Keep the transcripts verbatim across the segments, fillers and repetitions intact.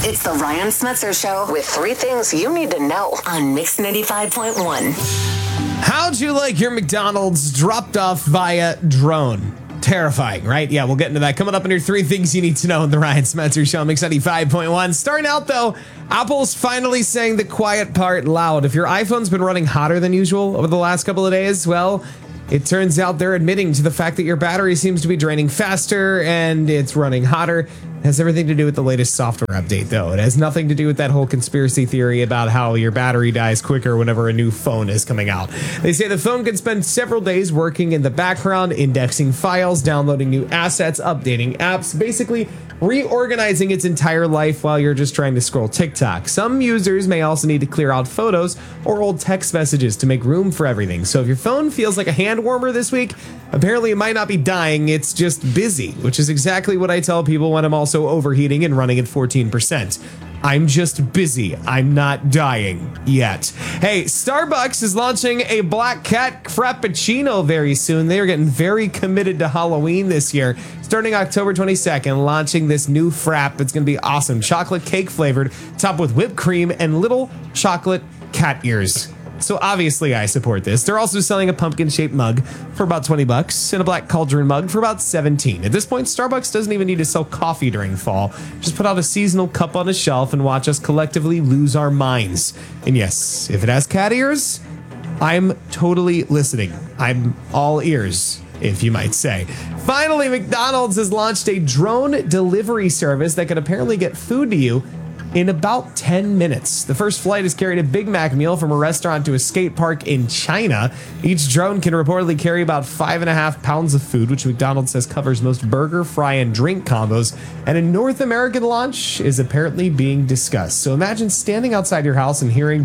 It's the Ryan Smetzer Show with three things you need to know on Mix ninety-five point one. How'd you like your McDonald's dropped off via drone? Terrifying, right? Yeah, we'll get into that coming up in your three things you need to know in the Ryan Smetzer Show, Mix ninety-five point one. Starting out, though, Apple's finally saying the quiet part loud. If your iPhone's been running hotter than usual over the last couple of days, well, it turns out they're admitting to the fact that your battery seems to be draining faster and it's running hotter. It has everything to do with the latest software update, though. It has nothing to do with that whole conspiracy theory about how your battery dies quicker whenever a new phone is coming out. They say the phone can spend several days working in the background, indexing files, downloading new assets, updating apps, basically reorganizing its entire life while you're just trying to scroll TikTok. Some users may also need to clear out photos or old text messages to make room for everything. So if your phone feels like a hand warmer this week, apparently it might not be dying, it's just busy, which is exactly what I tell people when I'm also overheating and running at fourteen percent. I'm just busy. I'm not dying yet. Hey, Starbucks is launching a Black Cat Frappuccino very soon. They are getting very committed to Halloween this year. Starting October twenty-second, launching this new frap. It's going to be awesome. Chocolate cake flavored, topped with whipped cream and little chocolate cat ears. So obviously I support this. They're also selling a pumpkin-shaped mug for about twenty bucks and a black cauldron mug for about seventeen. At this point, Starbucks doesn't even need to sell coffee during fall. Just put out a seasonal cup on a shelf and watch us collectively lose our minds. And yes, if it has cat ears, I'm totally listening. I'm all ears, if you might say. Finally, McDonald's has launched a drone delivery service that can apparently get food to you in about ten minutes. The first flight has carried a Big Mac meal from a restaurant to a skate park in China. Each drone can reportedly carry about five and a half pounds of food, which McDonald's says covers most burger, fry, and drink combos. And a North American launch is apparently being discussed. So imagine standing outside your house and hearing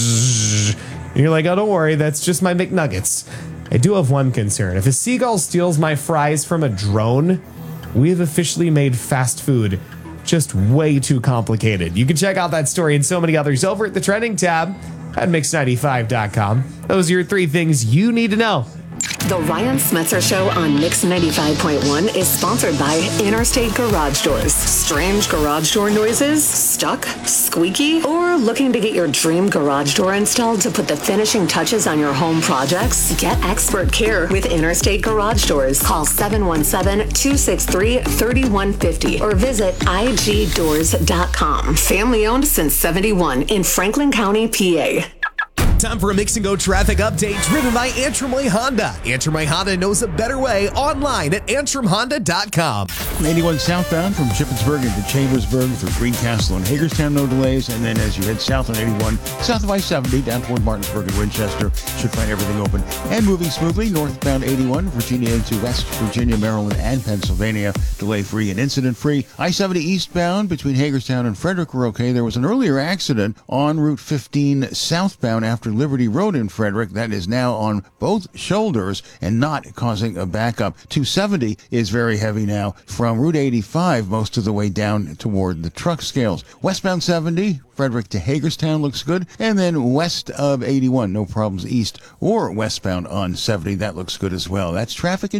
bzzz, and you're like, oh, don't worry, that's just my McNuggets. I do have one concern. If a seagull steals my fries from a drone, we have officially made fast food just way too complicated. You can check out that story and so many others over at the trending tab at mix ninety-five dot com. Those are your three things you need to know. The Ryan Smetzer Show on Mix ninety-five point one is sponsored by Interstate Garage Doors. Strange garage door noises? Stuck? Squeaky? Or looking to get your dream garage door installed to put the finishing touches on your home projects? Get expert care with Interstate Garage Doors. Call seven one seven, two six three, three one five zero or visit I G doors dot com. Family owned since seventy-one in Franklin County, P A. Time for a Mix and Go traffic update driven by Antrim Way Honda. Antrim Way Honda knows a better way online at antrim honda dot com. eighty-one southbound from Shippensburg into Chambersburg through Greencastle and Hagerstown, no delays. And then as you head south on eighty-one, south of I seventy down toward Martinsburg and Winchester, should find everything open and moving smoothly. Northbound eighty-one, Virginia into West Virginia, Maryland, and Pennsylvania, delay-free and incident-free. I seventy eastbound between Hagerstown and Frederick were okay. There was an earlier accident on Route fifteen southbound after Liberty Road in Frederick. That is now on both shoulders and not causing a backup. two seventy is very heavy now from Route eighty-five most of the way down toward the truck scales. Westbound seventy, Frederick to Hagerstown looks good. And then west of eighty-one, no problems east or westbound on seventy. That looks good as well. That's traffic in